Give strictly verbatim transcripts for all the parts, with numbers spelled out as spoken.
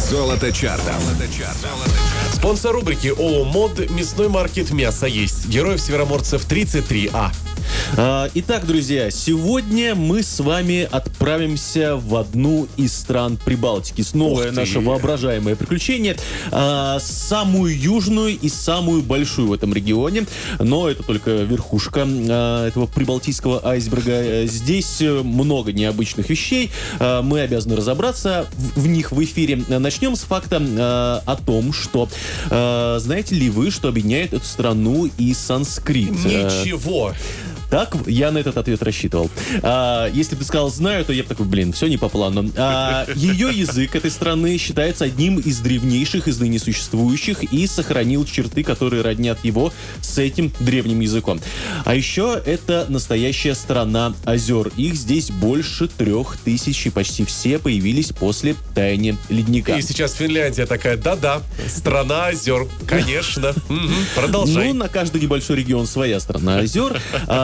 Золото чарта. Спонсор рубрики ООО «Мод», мясной маркет «Мясо есть». Героев Североморцев тридцать три А. А, Итак, друзья, сегодня мы с вами отправимся в одну из стран Прибалтики. Снова наше воображаемое приключение. А, самую южную и самую большую в этом регионе. Но это только верхушка а, этого прибалтийского айсберга. Здесь много необычных вещей. А, мы обязаны разобраться в, в них в эфире. Начнем с факта а, о том, что а, знаете ли вы, что объединяет эту страну и санскрит? Ничего. Так, я на этот ответ рассчитывал. А, если бы ты сказал «знаю», то я бы такой, блин, все не по плану. А, ее язык этой страны считается одним из древнейших из ныне существующих и сохранил черты, которые роднят его с этим древним языком. А еще это настоящая страна озер. Их здесь больше трех тысяч, и почти все появились после таяния ледника. И сейчас Финляндия такая: да-да, страна озер, конечно. Продолжай. Ну, на каждый небольшой регион своя страна озер.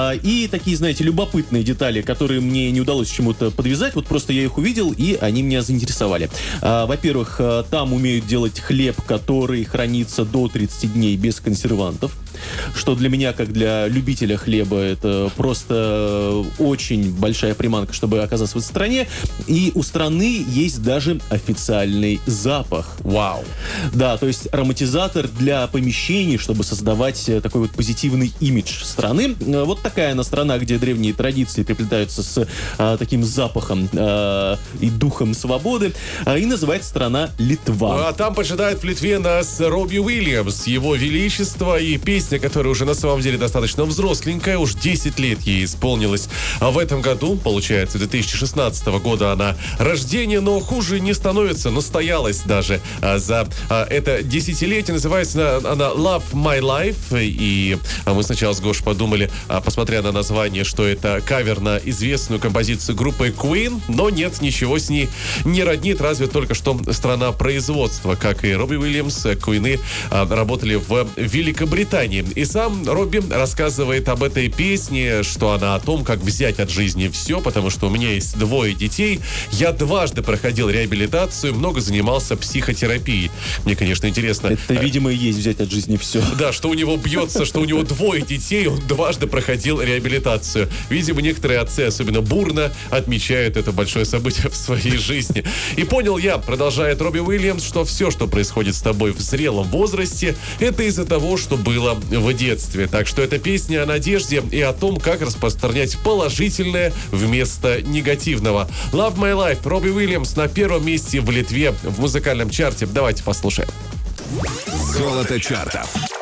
И такие, знаете, любопытные детали, которые мне не удалось чему-то подвязать. Вот просто я их увидел, и они меня заинтересовали. А, во-первых, там умеют делать хлеб, который хранится до тридцати дней без консервантов. Что для меня, как для любителя хлеба, это просто очень большая приманка, чтобы оказаться в этой стране. И у страны есть даже официальный запах. Вау. Да, то есть ароматизатор для помещений, чтобы создавать такой вот позитивный имидж страны. Вот такая она страна, где древние традиции приплетаются с а, таким запахом а, и духом свободы. А, и называется страна Литва. А там поджидает в Литве нас Робби Уильямс, его величество, и песня, которая уже на самом деле достаточно взросленькая, уж десять лет ей исполнилось. А в этом году, получается, две тысячи шестнадцатого года она рождения, но хуже не становится, настоялась даже а, за а, это десятилетие. Называется она Love My Life, и а, мы сначала с Гошей подумали, а, посмотря на название, что это кавер на известную композицию группы Queen, но нет, ничего с ней не роднит, разве только что страна производства. Как и Робби Уильямс, Куины а, работали в Великобритании. И сам Робби рассказывает об этой песне, что она о том, как взять от жизни все, потому что у меня есть двое детей. Я дважды проходил реабилитацию, много занимался психотерапией. Мне, конечно, интересно. Это, видимо, и есть взять от жизни все. Да, что у него бьется, что у него двое детей, он дважды проходил реабилитацию. Видимо, некоторые отцы особенно бурно отмечают это большое событие в своей жизни. И понял я, продолжает Робби Уильямс, что все, что происходит с тобой в зрелом возрасте, это из-за того, что было в детстве. Так что эта песня о надежде и о том, как распространять положительное вместо негативного. Love My Life, Робби Уильямс на первом месте в Литве в музыкальном чарте. Давайте послушаем. Золото чарта.